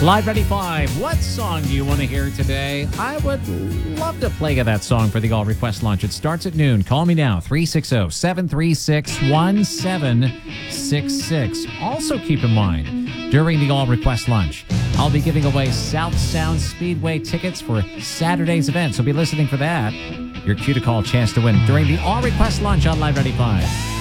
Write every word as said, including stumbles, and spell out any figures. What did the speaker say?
Live ninety-five, what song do you want to hear today? I would love to play you that song for the All Request Lunch. It starts at noon. Call me now, three six zero, seven three six, one seven six six. Also keep in mind, during the All Request Lunch, I'll be giving away South Sound Speedway tickets for Saturday's event, so be listening for that. Your cue to call, chance to win during the All Request Lunch on Live ninety-five.